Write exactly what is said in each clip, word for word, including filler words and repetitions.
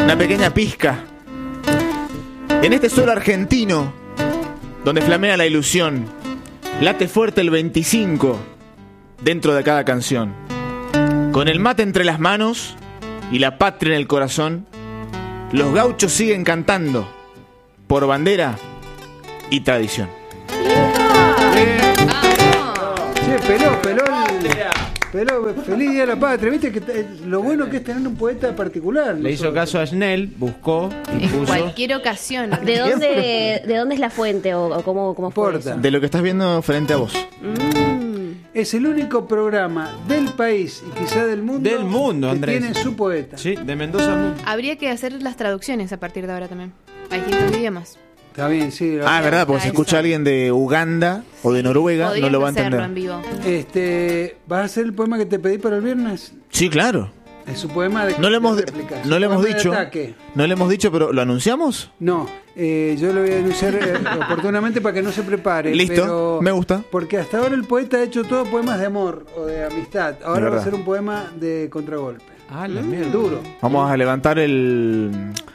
Una pequeña pizca. En este suelo argentino, donde flamea la ilusión, late fuerte el veinticinco dentro de cada canción. Con el mate entre las manos y la patria en el corazón, los gauchos siguen cantando por bandera y tradición. Che, peló, peló, peló, feliz día de la patria. Viste que t- lo bueno que es tener un poeta particular. Le hizo caso a Snell, buscó, En impuso. cualquier ocasión. ¿De dónde, ¿De dónde es la fuente o, o cómo, cómo fue Importa. eso? De lo que estás viendo frente a vos. Mm. Es el único programa del país y quizá del mundo, Del mundo, que Andrés. tiene su poeta. Sí, de Mendoza al mundo. Habría que hacer las traducciones a partir de ahora también. A distintos idiomas. Está bien, sí. Ah, es verdad, porque si Eso. escucha a alguien de Uganda o de Noruega, Podrías no lo va a hacerlo entender. en vivo. Este, ¿vas a hacer el poema que te pedí para el viernes? Sí, claro. Es su poema de No le hemos, de réplicas. no le Su hemos poema de dicho. ataque. No le hemos dicho, pero ¿lo anunciamos? No, eh, yo lo voy a anunciar eh, oportunamente para que no se prepare. Listo, pero- me gusta. Porque hasta ahora el poeta ha hecho todos poemas de amor o de amistad. Ahora va a verdad. ser un poema de contragolpe. Ah, la Mm, mierda. Duro. Vamos a levantar el.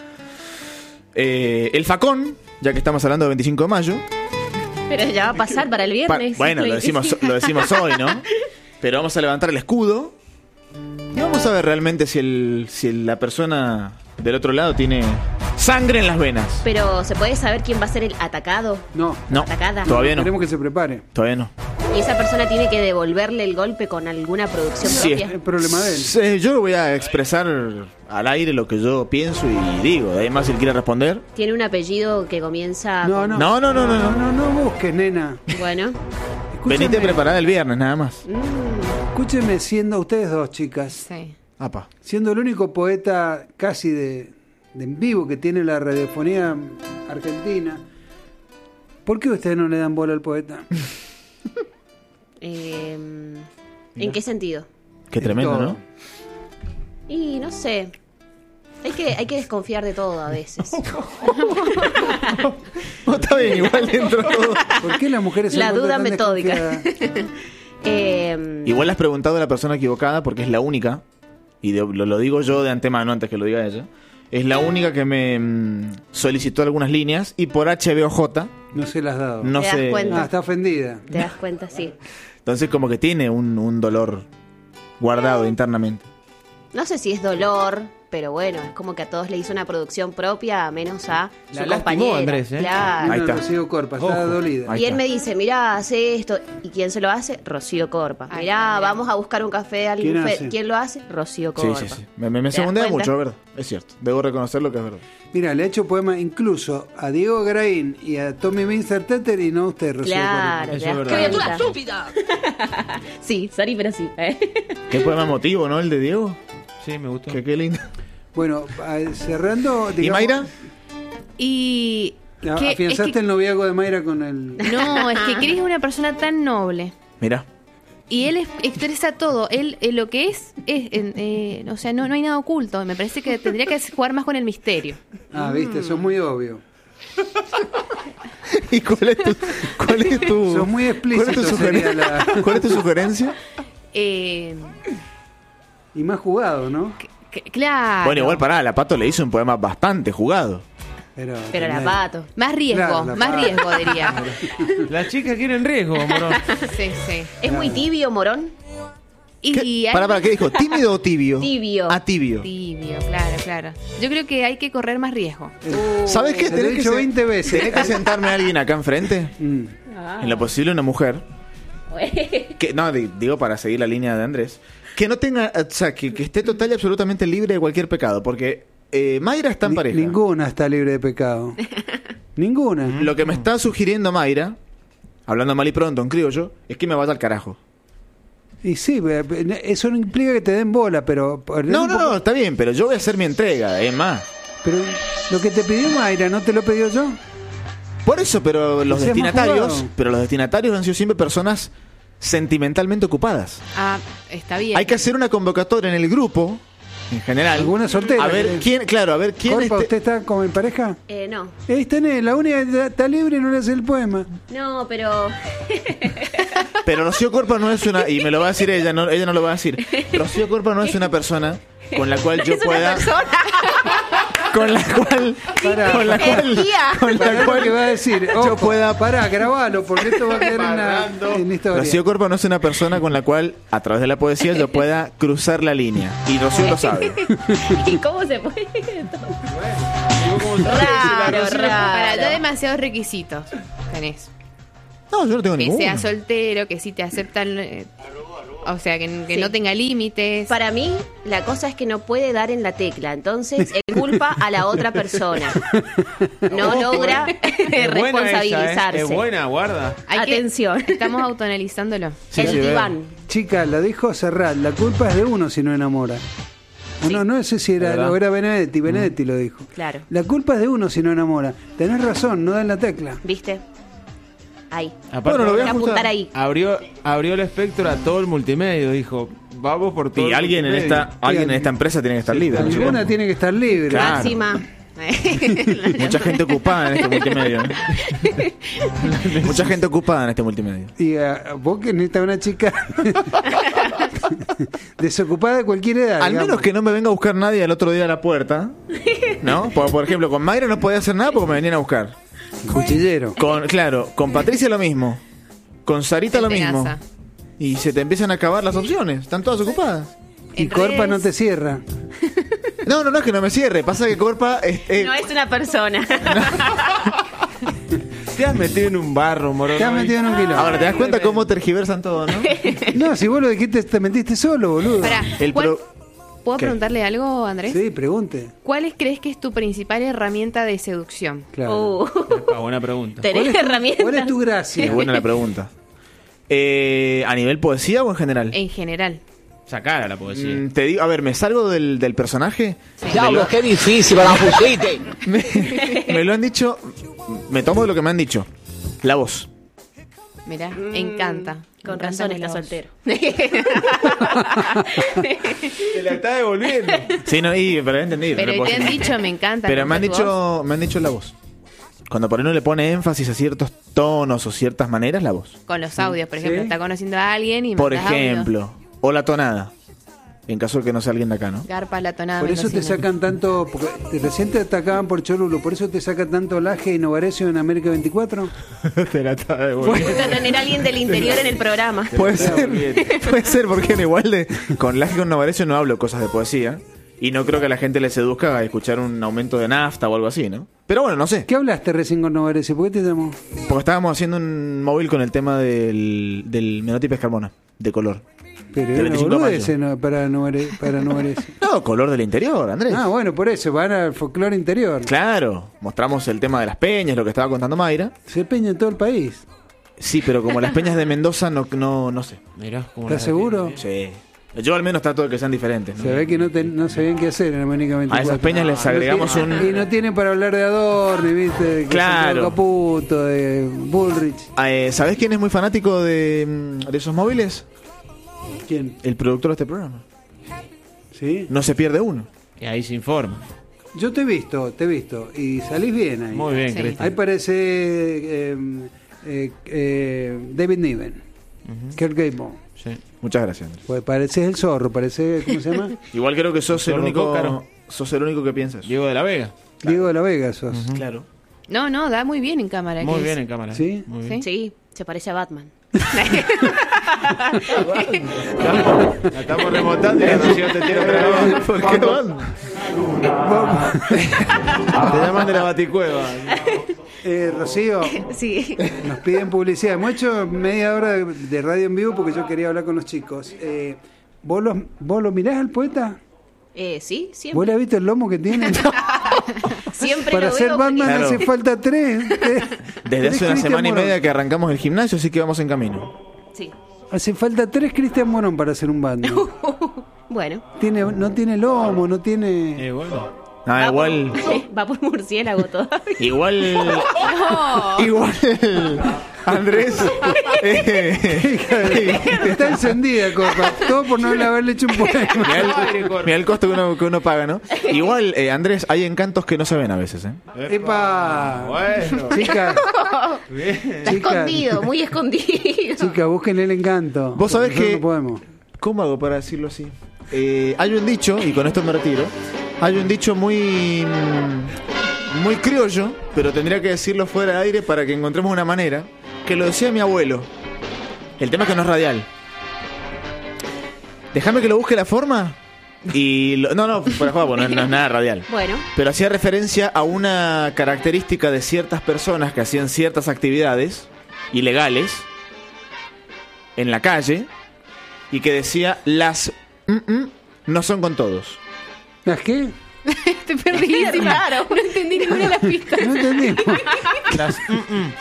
eh, el facón, ya que estamos hablando del veinticinco de mayo. Pero ya va a pasar para el Pa- viernes. bueno, lo decimos, lo decimos hoy, ¿no? Pero vamos a levantar el escudo. Y vamos a ver realmente si, el, si la persona del otro lado tiene sangre en las venas. Pero ¿se puede saber quién va a ser el atacado? No, No, Atacada. todavía no. queremos que se prepare. Todavía no. Y esa persona tiene que devolverle el golpe con alguna producción Sí, propia. Es el problema de él. Sí, yo voy a expresar al aire lo que yo pienso y digo. Además, si él quiere responder. Tiene un apellido que comienza No, con- no. No, no, no, no, no. No, no busques, nena. Bueno. Escúcheme, Venite preparada el viernes, nada más. Escúcheme siendo ustedes dos chicas, Sí. Apa. siendo el único poeta casi de, de en vivo que tiene la radiofonía argentina, ¿por qué ustedes no le dan bola al poeta? Eh, ¿En qué sentido? Qué En tremendo, todo. ¿no? Y no sé. Hay que, hay que desconfiar de todo a veces. No, está bien, igual dentro de todo. ¿Por qué las mujeres son La duda tan metódica. desconfiadas? Eh, Igual le has preguntado a la persona equivocada porque es la única, y de- lo, lo digo yo de antemano antes que lo diga ella, es la única que me mm, solicitó algunas líneas y por H B O J No se las has dado. no Te das sé. cuenta. Ah, está ofendida. Te das cuenta, sí. Entonces como que tiene un, un dolor guardado internamente. No sé si es dolor, pero bueno, es como que a todos le hizo una producción propia, a menos a su La lastimó, compañera. Andrés, ¿eh? Claro. Ahí No, está. Rocío Corpa, está Ojo. dolida. Ahí Y él está. me dice, mirá, hace esto. ¿Y quién se lo hace? Rocío Corpa. Ahí Mirá, está, mirá. vamos a buscar un café al ¿Quién buffet. hace? ¿Quién lo hace? Rocío Sí, Corpa. sí, sí. Me, me, me ¿Te das segundea cuenta? mucho, es verdad. Es cierto. Debo reconocer lo que es verdad. Mira, le he hecho poema incluso a Diego Graín y a Tommy Wintertetter y no a usted, Rocío Claro, Eso te es das verdad. cuenta. estúpida! Sí, sorry, pero sí. ¿eh? Qué poema emotivo, ¿no? El de Diego. Sí, me gustó. Que qué lindo. Corpa. Bueno, a- cerrando, ¿Y digamos, Mayra? Y... a- que- afianzaste es que- el noviazgo de Mayra con el... No, es que Chris es una persona tan noble. Mira. Y él es- expresa todo. Él eh, lo que es, es eh, eh, o sea, no, no hay nada oculto. Me parece que tendría que jugar más con el misterio. Ah, viste, sos muy obvio. ¿Y cuál es tu, cuál es tu, Sos muy explícito, ¿cuál es tu, sería sugeren- la- ¿Cuál es tu sugerencia? Eh, Y más jugado, ¿no? c- claro. Bueno, igual pará, la Pato le hizo un poema bastante jugado. Pero, Pero la tenés- pato. Más riesgo, Claro, la más paz. riesgo diría. Las chicas quieren riesgo, morón. Sí, sí. ¿Es muy tibio, Morón? Y ¿Qué? hay- Pará, pará, ¿qué dijo? ¿Tímido o tibio? Tibio. Ah, tibio. Tibio, claro, claro. Yo creo que hay que correr más riesgo. ¿Sabes qué? Te lo he Tenés que, dicho se- veinte veces. tenés que sentarme a alguien acá enfrente. Mm. En lo posible una mujer. Que, no, di- digo para seguir la línea de Andrés. Que no tenga, o sea, que, que esté total y absolutamente libre de cualquier pecado. Porque eh, Mayra está en Ni- pareja. Ninguna está libre de pecado. Ninguna. Lo que me está sugiriendo Mayra, hablando mal y pronto en criollo, es que me vaya al carajo. Y sí, eso no implica que te den bola, pero... No, no, no, está bien, pero yo voy a hacer mi entrega, es más. Pero lo que te pidió Mayra, ¿no te lo pidió yo? Por eso, pero los O sea, hemos destinatarios, jugado. pero los destinatarios han sido siempre personas sentimentalmente ocupadas. Ah, está bien. Hay que hacer una convocatoria en el grupo, en general. ¿Alguna soltera? A ver ¿Querés? quién, claro, a ver quién Corpa, este- ¿usted está como en pareja? Eh, no. Ahí tenés, la única que está libre y no le hace el poema. No, pero... Pero Rocío Corpa no es una, y me lo va a decir ella, no, ella no lo va a decir. Rocío Corpa no es una persona con la cual yo Es una pueda. persona. con la cual, Pará. con la cual, Espía. con Pará la lo cual que va a decir. yo Ojo, pueda. pará, grabalo, porque esto va a quedar en, una, en historia. Rocío Corpa no es una persona con la cual, a través de la poesía, yo pueda cruzar la línea. Y Rocío lo sabe. ¿Y cómo se puede? Raro, Raro, Para raro. no demasiados requisitos tenés. No, yo no tengo Que ninguno. sea soltero, que sí te aceptan, eh, o sea, que, que Sí. no tenga límites. Para mí, la cosa es que no puede dar en la tecla, entonces él culpa a la otra persona. No logra Es buena responsabilizarse. esa, ¿eh? Es buena, guarda. Hay que- Atención. estamos autonalizándolo. Sí, el sí, diván. Chica, la dijo Serrat, la culpa es de uno si no enamora. O no, no sé si era, ¿Verdad? o era Benedetti, Benedetti lo dijo. Claro. La culpa es de uno si no enamora. Tenés razón, no da en la tecla. ¿Viste? Ahí. Aparte, Bueno, lo voy a Voy a ajustar. apuntar ahí. Abrió, abrió el espectro a todo el multimedio. Dijo, vamos por todo Y el alguien en multimedio. esta, alguien en esta empresa tiene que estar libre. ¿no? Alguna tiene que estar libre. Claro. Máxima. Mucha gente ocupada en este multimedio. ¿eh? Mucha gente ocupada en este multimedio. Y a, vos que necesitas una chica desocupada de cualquier edad. Al digamos. menos que no me venga a buscar nadie el otro día a la puerta. ¿No? Por, por ejemplo, con Mayra no podía hacer nada porque me venían a buscar. Cuchillero. Con, claro, con Patricia lo mismo. Con Sarita lo Te mismo. tenaza. Y se te empiezan a acabar las opciones. Están todas ocupadas. Y En Corpa redes- no te cierra. No, no, no es que no me cierre. Pasa que Corpa. es- es- No es una persona. Te has metido en un barro, morón. Te has metido en un quilombo. Ahora te das cuenta cómo tergiversan todo, ¿no? No, si vos lo dijiste, te metiste solo, boludo. Pará, El ¿cuál- pro- ¿Puedo ¿Qué? preguntarle algo, Andrés? Sí, pregunte. ¿Cuál crees que es tu principal herramienta de seducción? Claro. Uh, Epa, buena pregunta. ¿Tenés ¿Cuál es- herramientas? ¿Cuál es tu Es gracia? buena la pregunta. Eh, ¿A nivel poesía o en general? En general. Sacar a la poesía. Mm, te digo, a ver, me salgo del, del personaje. Diablo, qué difícil me la pusiste. Me, me lo han dicho. Me tomo de lo que me han dicho. La voz. Mirá, me encanta. Me Con encanta razón la está voz. soltero. Te la está devolviendo. Sí, no, y, pero he entendido. Pero no puedo te han decir. dicho, me encanta. Pero me ¿no? han Tu voz. dicho, me han dicho la voz. Cuando por ahí uno le pone énfasis a ciertos tonos o ciertas maneras, la voz. Con los audios, por ejemplo. ¿Sí? Está conociendo a alguien y Por mandás audio. ejemplo. O la tonada. En caso de que no sea alguien de acá, ¿no? Garpa la tonada. Por eso te mendocina. sacan tanto, porque te- recién te atacaban por Cholulo, por eso te saca tanto Laje y Novarecio en América veinticuatro. Te la está devolviendo. Gusta tener a alguien del interior en el programa. Puede ser, puede ser, porque en igual de con Laje y con Novarecio no hablo cosas de poesía. Y no creo que a la gente le seduzca a escuchar un aumento de nafta o algo así, ¿no? Pero bueno, no sé. ¿Qué hablaste recién con Novarecio? ¿Por qué te llamó? Porque estábamos haciendo un móvil con el tema del, del Menotti Pescarmona, de color. Pero Del era veinticinco de boludo mayo. ese no, para, Novare, para Novarecio. No, color del interior, Andrés. Ah, bueno, por eso, van al folclore interior. Claro, mostramos el tema de las peñas, lo que estaba contando Mayra. Se peña en todo el país. Sí, pero como las peñas de Mendoza, no, no, no sé. Mirá cómo ¿Estás la seguro? Sí. Yo al menos trato de que sean diferentes, ¿no? Se ve que no, te- no sabían qué hacer en América A veinticuatro. esas peñas les agregamos No tiene- un... Y no tienen para hablar de Adorni, ¿viste? De Claro. Santiago Caputo, de Bullrich. Eh, ¿Sabés quién es muy fanático de, mm, de esos móviles? ¿Quién? El productor de este programa. ¿Sí? No se pierde uno. Y ahí se informa. Yo te he visto, te he visto. Y salís bien ahí. Muy bien, Sí. Cristian. Ahí parece eh, eh, eh, David Niven, Kurt Gable. Sí. Muchas gracias, Andrés. Pues pareces el zorro, parece, ¿cómo se llama? Igual creo que sos el Zorro único... Cócaro. Sos el único que piensas. Diego de la Vega. Diego de la Vega sos. Claro. No, no, da muy bien en cámara. Muy ¿qué bien es? en cámara. ¿Sí? Muy bien. Sí, se parece a Batman. La estamos remontando y la Rocío te tira otra vez. ¿Por qué van? Te llaman de la baticueva. Eh, Rocío, Sí. nos piden publicidad. Hemos hecho media hora de, de radio en vivo porque yo quería hablar con los chicos. Eh, ¿vos, los, ¿Vos lo mirás al poeta? Eh, sí, ¿Vos siempre. le has visto el lomo que tiene? Siempre Para lo ser veo Batman Claro. hace falta tres. Desde Tres hace una Cristian semana y Morón. media que arrancamos el gimnasio, así que vamos en camino. Sí. Hace falta tres Cristian Morón para ser un Batman. Bueno. Tiene, no tiene lomo, no tiene... Eh, bueno. Ah, igual... Por, va por murciélago todavía. Igual... Igual... Andrés... eh, Está encendida, Copa. Todo por no haberle hecho un poema. Mirá el, mirá el costo que uno, que uno paga, ¿no? Igual, eh, Andrés, hay encantos que no se ven a veces, ¿eh? ¡Epa! Bueno. Chica, Está chica, escondido, muy escondido. chica, búsquenle el encanto. Vos sabés Nosotros que- No podemos. ¿Cómo hago para decirlo así? Eh, hay un dicho, y con esto me retiro, Hay un dicho muy muy criollo, pero tendría que decirlo fuera de aire para que encontremos una manera, que lo decía mi abuelo. El tema es que no es radial. Déjame que lo busque la forma y lo, no, no, fuera de juego, no, no es nada radial. Bueno. Pero hacía referencia a una característica de ciertas personas que hacían ciertas actividades ilegales en la calle y que decía las mm-mm no son con todos. ¿Las qué? Estoy perdidísima. Claro. No entendí ninguna de las pistas. No entendimos. Las mm-mm.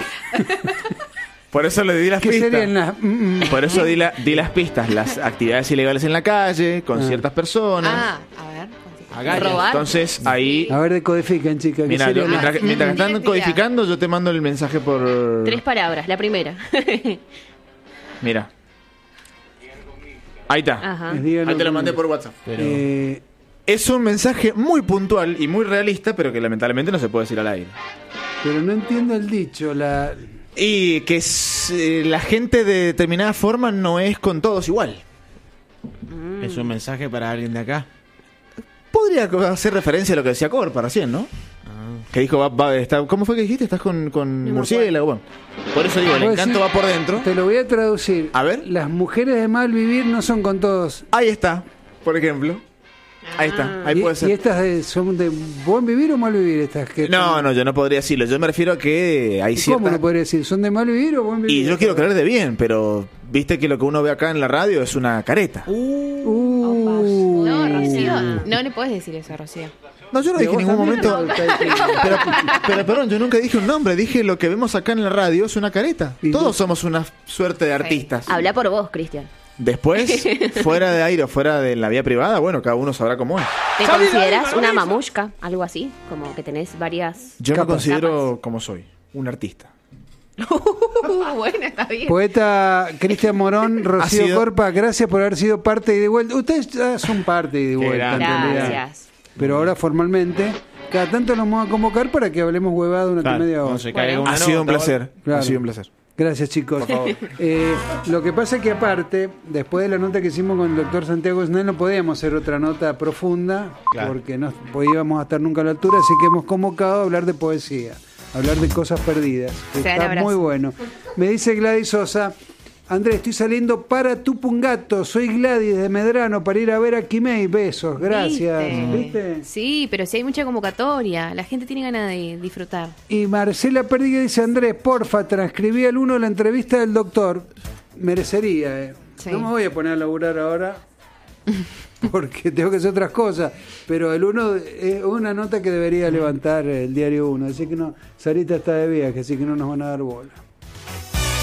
Por eso le di las ¿Qué pistas. serían las? Mm, mm. Por eso di, la, di las pistas, las actividades ilegales en la calle, con Ah. ciertas personas. Ah, a ver. Agallas. Robar. Entonces ahí, A ver, decodifican, chicas. ¿qué mira, yo- serían las- mientras, que- mientras que están Mm, codificando, yo te mando el mensaje por... Tres palabras, la primera. Mira. Ahí está. Ajá. Les digan Ahí te lo los mandé por números. WhatsApp. Pero Eh, Es un mensaje muy puntual y muy realista, pero que lamentablemente no se puede decir al aire. pero no entiendo el dicho. La... Y que es, eh, la gente de determinada forma no es con todos igual. es un mensaje para alguien de acá. Podría hacer referencia a lo que decía Corpa recién, ¿no? Que dijo, va, va, está, ¿cómo fue que dijiste? ¿Estás con, con me murciélago? Bueno, por eso digo, el ¿Puedo encanto decir? va por dentro. Te lo voy a traducir. A ver. Las mujeres de mal vivir no son con todos. Ahí está, por ejemplo. Ahí está, ahí y, puede ¿Y ser. estas de- son de buen vivir o mal vivir? Estas que No, no, yo no podría decirlo. Yo me refiero a que hay ¿Y ¿Cómo ciertas... no podría decir? ¿Son de mal vivir o buen vivir? Y yo quiero creer de bien, pero viste que lo que uno ve acá en la radio es una careta. Uh, No, Rocío. No le puedes decir eso a Rocío. No, yo no Pero dije en vos ningún también momento... lo estás diciendo. Pero, pero perdón, yo nunca dije un nombre. Dije lo que vemos acá en la radio es una careta. Y Todos no- somos una suerte de artistas. Habla por vos, Cristian. Después, fuera de aire o fuera de la vía privada, bueno, cada uno sabrá cómo es. ¿Te consideras una mamushka? Algo así, como que tenés varias... Yo me Capas. considero como soy, un artista. Uh, bueno, está bien. Poeta Cristian Morón, Rocío sido- Corpa, gracias por haber sido parte y de vuelta. Ustedes ya son parte y de vuelta, en realidad. Gracias. Pero ahora formalmente, cada tanto nos vamos a convocar para que hablemos huevada durante Claro, media hora. cuando se caiga Bueno. una Ha sido un nota, placer. Claro. Ha sido un placer. Gracias, chicos. Eh, lo que pasa es que aparte, después de la nota que hicimos con el doctor Santiago Snell, no podíamos hacer otra nota profunda, Claro. porque no podíamos estar nunca a la altura, así que hemos convocado a hablar de poesía, a hablar de cosas perdidas. que Se dan Está abrazo. muy bueno. Me dice Gladys Sosa, Andrés, estoy saliendo para Tupungato, soy Gladys de Medrano para ir a ver a Quimei. Besos, gracias. ¿Viste? ¿Viste? Sí, pero si hay mucha convocatoria, la gente tiene ganas de disfrutar. Y Marcela Perdiga dice, Andrés, porfa, transcribí al uno la entrevista del doctor. Merecería, ¿eh? Sí. No me voy a poner a laburar ahora porque tengo que hacer otras cosas, pero el uno es una nota que debería levantar el diario uno, así que no, Sarita está de viaje, así que no nos van a dar bola.